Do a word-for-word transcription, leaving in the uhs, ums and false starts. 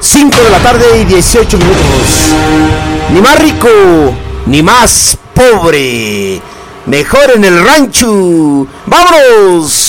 cinco de la tarde y dieciocho minutos. Ni más rico, ni más pobre. Mejor en el rancho. ¡Vámonos!